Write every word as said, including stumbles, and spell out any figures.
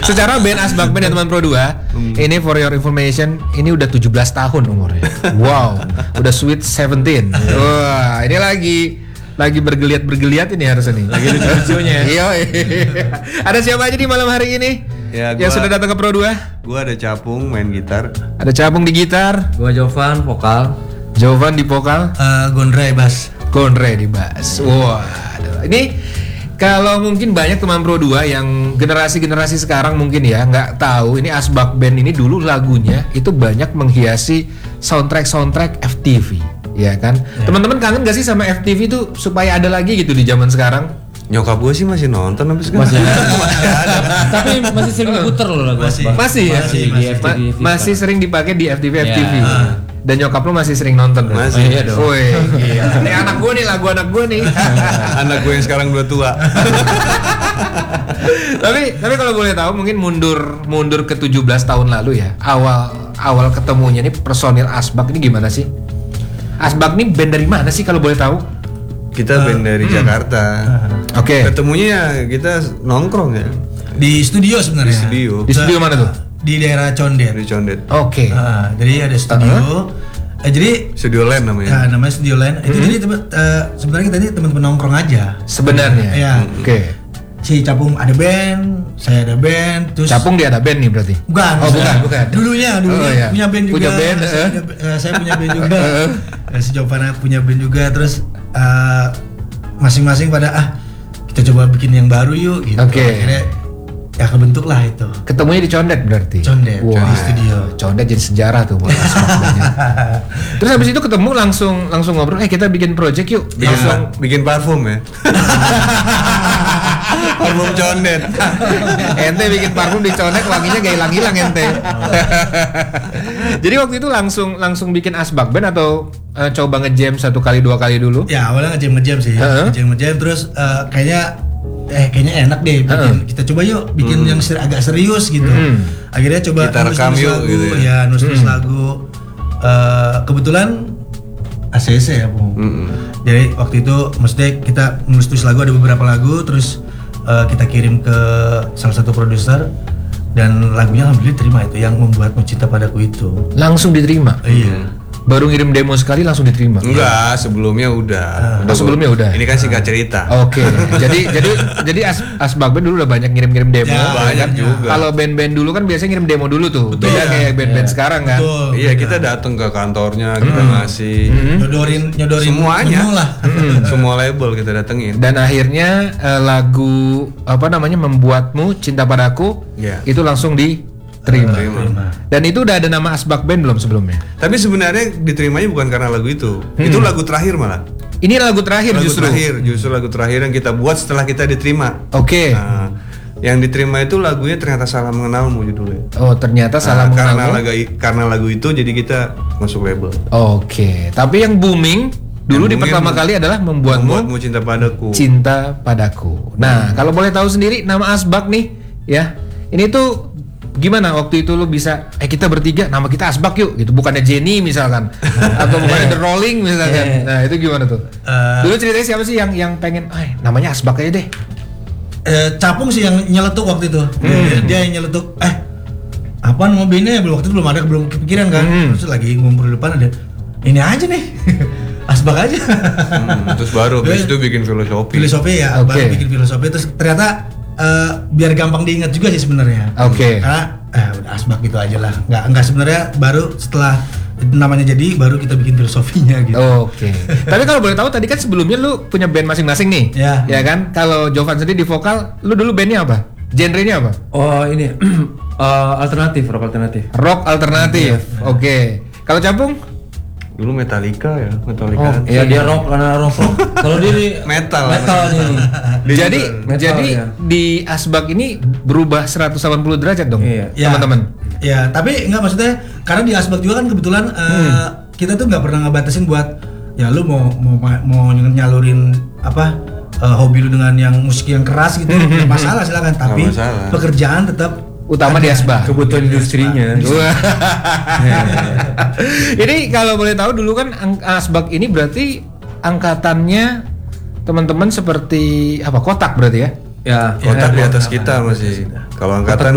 Secara band Asbak Band dan teman Pro dua, hmm. ini for your information, ini udah tujuh belas tahun umurnya. Wow, udah sweet seventeen. Wah, ini lagi lagi bergeliat-bergeliat ini harusnya nih. Lagi lucu-lucunya. Iya. Ada siapa aja di malam hari ini? Ya, gua, yang sudah datang ke Pro dua? Gua ada Capung main gitar. Ada Capung di gitar. Gua Jovan vokal. Jovan di vokal. Uh, Gondre bass. Gondre di bass. Wah, wow. Ini kalau mungkin banyak teman Pro dua yang generasi-generasi sekarang mungkin ya nggak tahu ini Asbak Band ini dulu lagunya itu banyak menghiasi soundtrack-soundtrack F T V, ya kan? Ya. Teman-teman kangen gak sih sama F T V itu supaya ada lagi gitu di zaman sekarang? Nyokap gue sih masih nonton tapi sekarang masih ada. masih ada. Tapi masih sering diputer loh lagu masih, Asbak. Masih ya? Masih, di F T V, Ma- masih sering dipakai di F T V F T V. Ya. Dan nyokap lu masih sering nonton. Masih. Oh, iya dong. Woi, gila. Ini anak gue nih, lagu anak gue nih. Anak gue yang sekarang udah tua. tapi tapi kalau boleh tahu mungkin mundur mundur ke tujuh belas tahun lalu ya. Awal awal ketemunya nih personil Asbak ini gimana sih? Asbak nih band dari mana sih kalau boleh tahu? Kita band dari hmm. Jakarta. Oke. Okay. Ketemunya ya kita nongkrong ya. Di studio sebenarnya. Di studio. Di studio mana tuh? Di daerah Condet. Di Condet. Oke. Okay. Uh, jadi ada studio. Uh-huh. Eh, jadi Studio Land namanya. Ya, namanya Studio Land. Itu hmm. jadi temen, uh, sebenarnya kita ini teman-teman nongkrong aja. Sebenarnya. Ya. Oke. Okay. Si Capung ada band, saya ada band, terus Capung dia ada band nih berarti. Bukan. Oh, bukan, bukan. Dulunya, dulunya oh, iya. punya band juga. Punya band, saya, uh. punya, uh, saya punya band juga. uh, si Jovana punya band juga, terus uh, masing-masing pada ah kita coba bikin yang baru yuk gitu. Oke. Okay. Akhirnya ya kebentuk lah itu. Ketemunya di Condet berarti. Condet, wow. di studio. Condet jadi sejarah tuh buat Asbak. Terus habis itu ketemu langsung langsung ngobrol, eh kita bikin project yuk. Bikin, langsung bikin parfum ya. Parfum Condet. Ente bikin parfum di Condet wanginya gak hilang-hilang ente. Jadi waktu itu langsung langsung bikin Asbak Band atau uh, coba nge-jam satu kali dua kali dulu? Ya awalnya nge-jam nge-jam sih. Uh-huh. Nge-jam nge-jam terus uh, kayaknya eh kayaknya enak deh bikin uh-huh. kita coba yuk bikin hmm. yang ser- agak serius gitu. Hmm. Akhirnya coba kita rekam yuk lagu, gitu ya, ya nulis-nulis hmm. lagu. Uh, kebetulan A C C ya, Bu. Hmm. Jadi waktu itu maksudnya kita nulis-nulis lagu, ada beberapa lagu, terus uh, kita kirim ke salah satu produser dan lagunya alhamdulillah diterima, itu yang membuatmu cinta padaku itu. Langsung diterima. Iya. Baru ngirim demo sekali langsung diterima. Enggak, sebelumnya udah. Oh, sebelumnya udah. Ini kan singkat cerita. Oke. Okay. jadi jadi jadi As, Asbak Band dulu udah banyak ngirim-ngirim demo. Ya, banyak juga. Kalau band-band dulu kan biasanya ngirim demo dulu tuh. Betul, beda ya. kayak band-band Ya. sekarang kan. Betul, iya, kita datang ke kantornya, kita hmm. ngasih hmm. nyodorin nyodorin semuanya lah. Hmm. Semua label kita datengin. Dan akhirnya uh, lagu apa namanya Membuatmu Cinta Padaku ya. Itu langsung di terima. terima. Dan itu udah ada nama Asbak Band belum sebelumnya? Tapi sebenarnya diterimanya bukan karena lagu itu. Hmm. Itu lagu terakhir malah. Ini lagu terakhir lagu justru. terakhir, justru lagu terakhir yang kita buat setelah kita diterima. Oke. Okay. Nah, yang diterima itu lagunya ternyata Salah Mengenalmu judulnya. Oh, ternyata Salah nah, Mengenalmu. Karena lagu karena lagu itu jadi kita masuk label. Oke. Okay. Tapi yang booming dulu yang di pertama kali adalah Membuatmu, Membuatmu Cinta Padaku. Cinta Padaku. Nah, hmm. kalau boleh tahu sendiri nama Asbak nih, ya. Ini tuh gimana waktu itu lu bisa eh kita bertiga nama kita Asbak yuk gitu, bukannya Jenny misalkan atau bukannya The Rolling misalkan. Nah itu gimana tuh? Uh, dulu ceritanya siapa sih yang yang pengen eh namanya Asbak aja deh? Eh, Capung sih yang nyeletuk waktu itu. Hmm. Dia, dia yang nyeletuk eh apa nama bandnya, belum waktu itu belum ada, belum kepikiran kan. Hmm. Terus lagi ngumpul di depan ada ini aja nih. Asbak aja. Hmm, terus baru habis itu bikin filosofi. Filosofi ya, okay. Baru bikin filosofi terus ternyata Uh, biar gampang diingat juga sih sebenarnya. Oke. Okay. Karena eh, udah Asbak gitu aja lah. Nggak nggak sebenarnya baru setelah namanya jadi baru kita bikin filosofinya gitu. Oke. Okay. Tapi kalau boleh tahu tadi kan sebelumnya lu punya band masing-masing nih. Ya. Ya kan? Kalau Jovan sendiri di vokal, lu dulu bandnya apa? Genrenya apa? Oh ini uh, alternatif, rock alternatif. Rock alternatif. Oke. Okay. Kalau Capung? Dulu Metallica ya, Metallica. Oh, iya dia rock karena rock. rock. Kalau dia di metal. Metal nih. Jadi metal, jadi ya. Di Asbak ini berubah seratus delapan puluh derajat dong, iya. teman-teman. Ya, tapi enggak maksudnya karena di Asbak juga kan kebetulan hmm. uh, kita tuh nggak pernah ngebatasin buat ya lu mau mau mau nyalurin apa uh, hobi lu dengan yang musik yang keras gitu, nggak masalah silakan. Tapi masalah. Pekerjaan tetap utama di Asbak, kebutuhan industrinya. Ini kalau boleh tahu dulu kan Asbak ini berarti angkatannya teman-teman seperti apa, Kotak berarti ya? Ya, Kotak ya, di atas kita masih. Kalau angkatan